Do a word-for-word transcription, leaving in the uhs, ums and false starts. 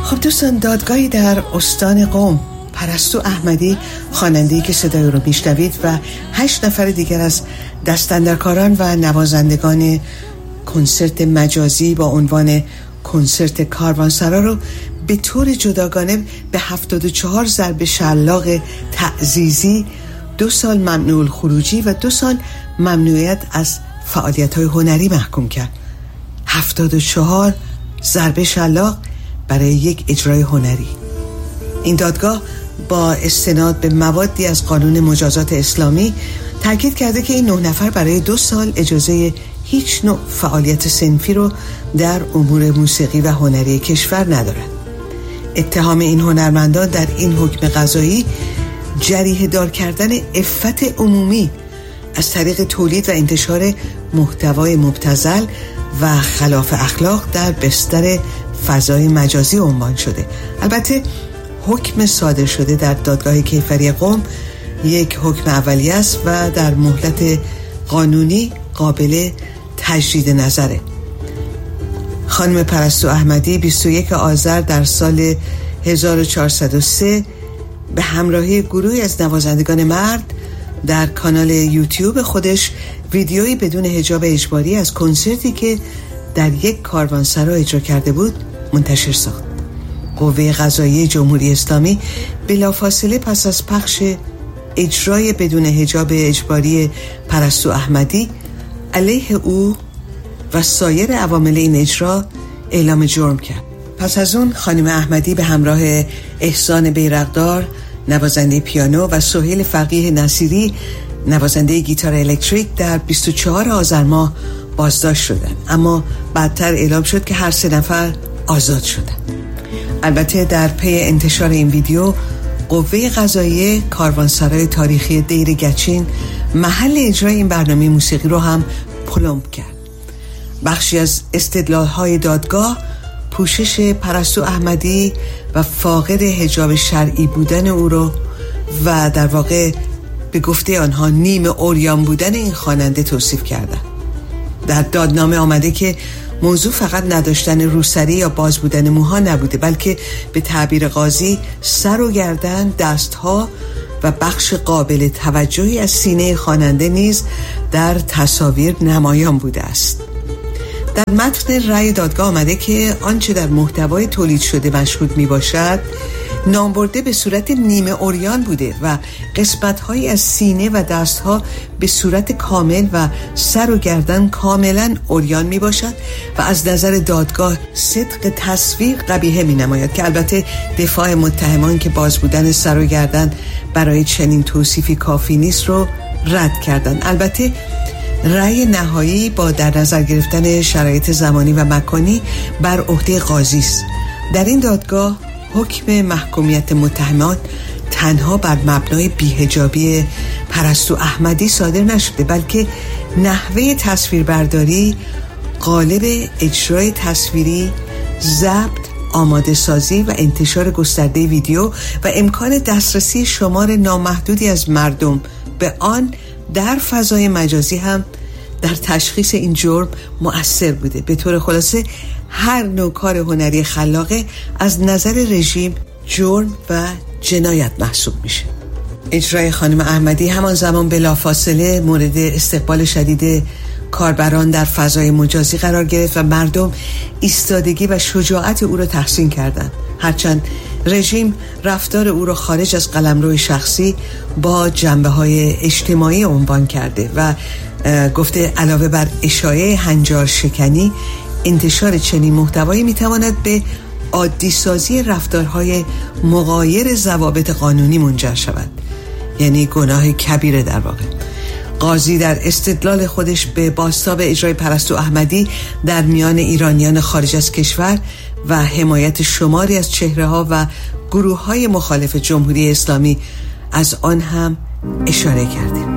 خب دوستان، دادگاهی در استان قم، پرستو احمدی خواننده‌ای که صدای او رو میشنوید و هشت نفر دیگر از دستاندرکاران و نوازندگان کنسرت مجازی با عنوان کنسرت کاروانسرا رو به طور جداگانه به هفتاد و چهار ضرب شلاق تعزیزی، دو سال ممنوع الخروجی و دو سال ممنوعیت از فعالیت‌های هنری محکوم کرد. هفتاد و چهار ضرب شلاق برای یک اجرای هنری. این دادگاه با استناد به موادی از قانون مجازات اسلامی تاکید کرده که این نه نفر برای دو سال اجازه هیچ نوع فعالیت صنفی رو در امور موسیقی و هنری کشور ندارند. اتهام این هنرمندان در این حکم قضایی جریحه دار کردن عفت عمومی از طریق تولید و انتشار محتوای مبتذل و خلاف اخلاق در بستر فضای مجازی عنوان شده. البته حکم صادر شده در دادگاه کیفری قم یک حکم اولیه است و در مهلت قانونی قابل تجدید نظره. خانم پرستو احمدی بیست و یک آذر در سال هزار و چهارصد و سه به همراهی گروهی از نوازندگان مرد در کانال یوتیوب خودش ویدیویی بدون حجاب اجباری از کنسرتی که در یک کاروانسرا اجرا کرده بود منتشر ساخت. قوه قضاییه جمهوری اسلامی بلافاصله پس از پخش اجرای بدون حجاب اجباری پرستو احمدی علیه او و سایر عوامل این اجرا اعلام جرم کرد. پس از اون خانم احمدی به همراه احسان بیرقدار نوازنده پیانو و سهیل فقیه نصیری نوازنده گیتار الکتریک در بیست و چهار آذر ماه بازداشت شدند، اما بعدتر اعلام شد که هر سه نفر آزاد شدند. البته در پی انتشار این ویدیو قوه قضاییه کاروانسرای تاریخی دیر گچین محل اجرای این برنامه موسیقی رو هم پلمب کرد. بخشی از استدلال‌های دادگاه پوشش پرستو احمدی و فاقد حجاب شرعی بودن او رو و در واقع به گفته آنها نیمه عریان بودن این خواننده توصیف کردند. در دادنامه آمده که موضوع فقط نداشتن روسری یا باز بودن موها نبوده، بلکه به تعبیر قاضی سر و گردن، دستها و بخش قابل توجهی از سینه خواننده نیز در تصاویر نمایان بوده است. در متن رأی دادگاه آمده که آنچه در محتوای تولید شده مشهود می باشد نامبرده به صورت نیمه عریان بوده و قسمت‌هایی از سینه و دستها به صورت کامل و سر و گردن کاملا عریان می باشد و از نظر دادگاه صدق تصویر قبیحه می نماید، که البته دفاع متهمان که باز بودن سر و گردن برای چنین توصیفی کافی نیست رو رد کردند. البته رأی نهایی با در نظر گرفتن شرایط زمانی و مکانی بر عهده قاضی است. در این دادگاه حکم محکومیت متهمات تنها بر مبنای بی‌حجابی پرستو احمدی صادر نشده، بلکه نحوه تصویربرداری، قالب اجرای تصویری، ضبط، آماده سازی و انتشار گسترده ویدیو و امکان دسترسی شمار نامحدودی از مردم به آن در فضای مجازی هم در تشخیص این جرم مؤثر بوده. به طور خلاصه هر نوع کار هنری خلاقه از نظر رژیم جرم و جنایت محسوب میشه. اجرای خانم احمدی همان زمان بلافاصله مورد استقبال شدید کاربران در فضای مجازی قرار گرفت و مردم ایستادگی و شجاعت او را تحسین کردند، هرچند رژیم رفتار او را خارج از قلمرو شخصی با جنبه‌های اجتماعی عنوان کرده و گفته علاوه بر اشاعه هنجار شکنی، انتشار چنین محتوایی میتواند به عادی سازی رفتارهای مغایر ضوابط قانونی منجر شود، یعنی گناه کبیره در واقع. قاضی در استدلال خودش به بازتاب اجرای پرستو احمدی در میان ایرانیان خارج از کشور و حمایت شماری از چهره‌ها و گروه‌های مخالف جمهوری اسلامی از آن هم اشاره کرده.